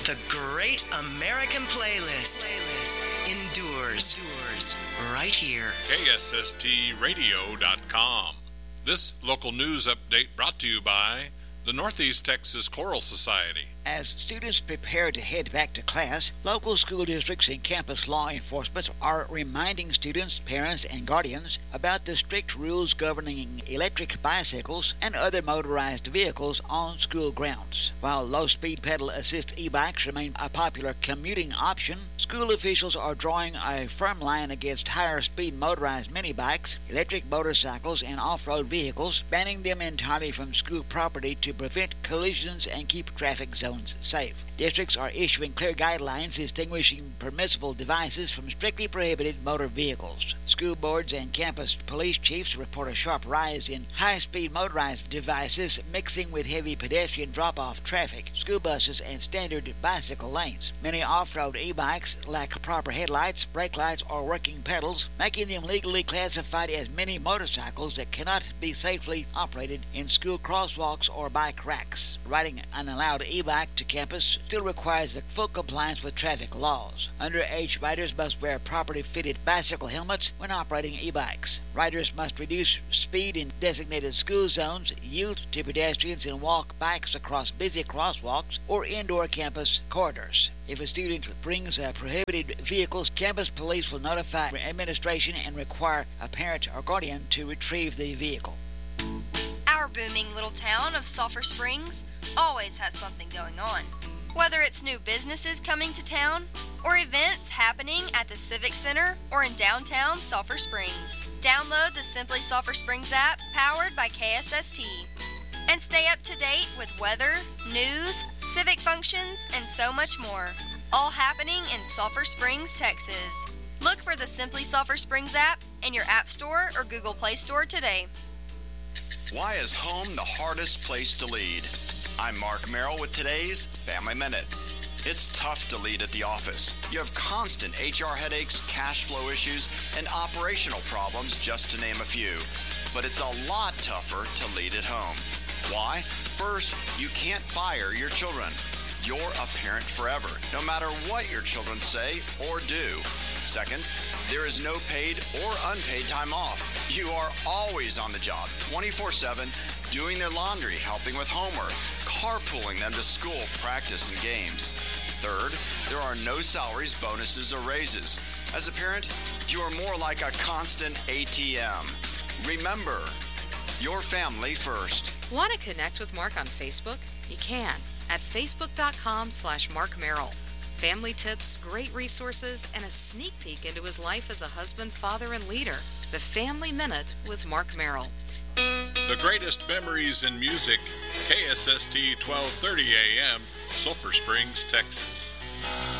The Great American Playlist endures right here. KSSTradio.com. This local news update brought to you by the Northeast Texas Choral Society. As students prepare to head back to class, local school districts and campus law enforcement are reminding students, parents, and guardians about the strict rules governing electric bicycles and other motorized vehicles on school grounds. While low-speed pedal assist e-bikes remain a popular commuting option, school officials are drawing a firm line against higher-speed motorized mini bikes, electric motorcycles, and off-road vehicles, banning them entirely from school property to prevent collisions and keep traffic zones safe. Districts are issuing clear guidelines distinguishing permissible devices from strictly prohibited motor vehicles. School boards and campus police chiefs report a sharp rise in high-speed motorized devices mixing with heavy pedestrian drop-off traffic, school buses, and standard bicycle lanes. Many off-road e-bikes lack proper headlights, brake lights, or working pedals, making them legally classified as mini motorcycles that cannot be safely operated in school crosswalks or bike racks. Riding an allowed e-bike to campus still requires the full compliance with traffic laws. Underage riders must wear properly fitted bicycle helmets when operating e-bikes. Riders must reduce speed in designated school zones, yield to pedestrians, and walk bikes across busy crosswalks or indoor campus corridors. If a student brings a prohibited vehicle, campus police will notify administration and require a parent or guardian to retrieve the vehicle. Our booming little town of Sulphur Springs always has something going on. Whether it's new businesses coming to town or events happening at the Civic Center or in downtown Sulphur Springs. Download the Simply Sulphur Springs app powered by KSST and stay up to date with weather, news, civic functions, and so much more. All happening in Sulphur Springs, Texas. Look for the Simply Sulphur Springs app in your App Store or Google Play Store today. Why is home the hardest place to lead? I'm Mark Merrill with today's Family Minute. It's tough to lead at the office. You have constant HR headaches, cash flow issues, and operational problems, just to name a few. But it's a lot tougher to lead at home. Why? First, you can't fire your children. You're a parent forever, no matter what your children say or do. Second, there is no paid or unpaid time off. You are always on the job, 24/7, doing their laundry, helping with homework, carpooling them to school, practice, and games. Third, there are no salaries, bonuses, or raises. As a parent, you are more like a constant ATM. Remember, your family first. Want to connect with Mark on Facebook? You can at facebook.com/Mark Merrill. Family tips, great resources, and a sneak peek into his life as a husband, father, and leader. The Family Minute with Mark Merrill. The greatest memories in music, KSST 1230 AM, Sulphur Springs, Texas.